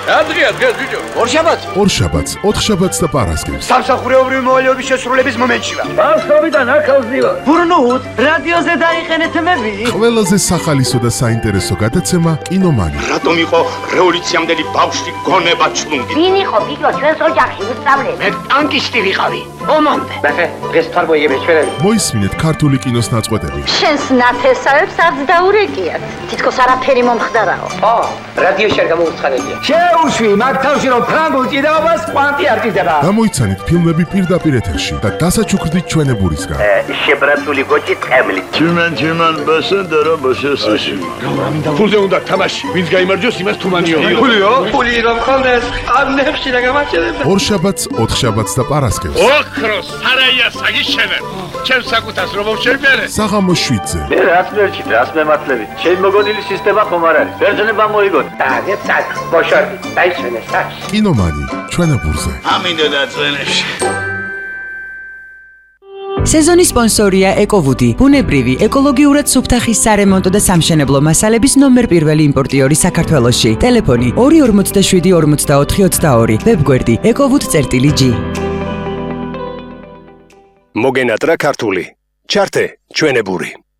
Adria, ბიჭო. ორშაბათს, ოთხშაბათს და პარასკევს. სამსახურეობრივი მოვალეობის შესრულების მომენტში ვარ. Ბავშვობიდან აქავს ვარ. ბურნუთ, რადიოზე დაიყენეთ მები. ყველაზე სახალისო და საინტერესო გადაცემა კინომანი. რატომ იყო რევოლუციამდელი ბავშვი გონება ჩლუნგი? ვინ იყო ბიჭო ჩვენს ოჯახში უსწავლე? მე ტანკისტი ვიყავი. ომამდე. მე დღეს თვარ მოიგებ ჩვენები. მოისმინეთ ქართული კინოს ნაწყვეტები. შენს ნათესავებს არც დაურეკიათ. თითქოს არაფერი მომხდარაო. რადიოში არ გამოუცხადებია. შეუშვი მაგ თავში რომ ფრანგულ ჭიდაობას კვანტი არ ჭირდება. გამოიცანით ფილმები პირდაპირ ეთერში და დასაჩუქრდით ჩვენებურისგან. შებრაცული გოჭი წემლით. Чиман басендера басесაში. ფულზე უნდა თამაში. ვინც გაიმარჯვოს, იმას თუმანიო. ფული რომ ხონდეს, ამნებში და გამაჩერებ. ორშაბათს, ოთხშაბათს და პარასკევს. ოქროს სარაია საგიშენე. ჩემს საკუთას რომ შევბერე. საღამოს 7-ზე. მე რაც მერჩით, რაც მემართლებით. ჩემი მოგონილი სისტემა ხომ არ არის. ბერძნება მოიგოთ. და წაკ, ბოშორდი, დაიშვენე საქმე. კინომანი, ჩვენებურზე. ამინდა დაწვენებში. სეზონის სპონსორია ეკოვუდი, ბუნებრივი, ეკოლოგიურად სუფთა ხის სარემონტო და სამშენებლო მასალების ნომერ პირველი იმპორტიორი საქართველოში. ტელეფონი 247 44 22, ვებგვერდი ekovud.g. მოგენატრა ქართული. ჩართე ჩვენებური.